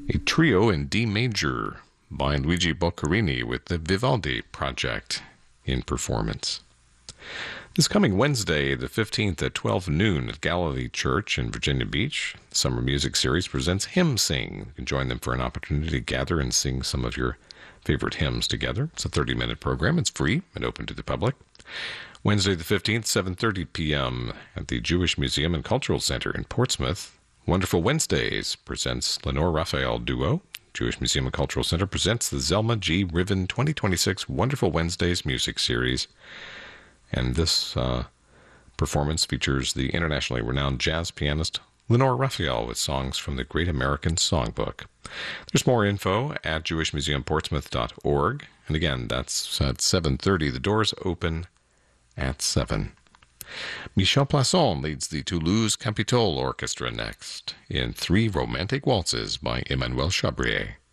A trio in D major by Luigi Boccherini with the Vivaldi Project in performance. This coming Wednesday, the 15th at 12 noon at Galilee Church in Virginia Beach, the Summer Music Series presents Hymn Sing. You can join them for an opportunity to gather and sing some of your favorite hymns together. It's a 30-minute program. It's free and open to the public. Wednesday the 15th, 7:30 p.m. at the Jewish Museum and Cultural Center in Portsmouth. Wonderful Wednesdays presents Lenore Raphael Duo. Jewish Museum and Cultural Center presents the Zelma G. Riven 2026 Wonderful Wednesdays Music Series. And this performance features the internationally renowned jazz pianist Lenore Raphael with songs from the Great American Songbook. There's more info at jewishmuseumportsmouth.org. And again, that's at 7:30. The doors open at 7. Michel Plasson leads the Toulouse Capitole Orchestra next in 3 Romantic Waltzes by Emmanuel Chabrier.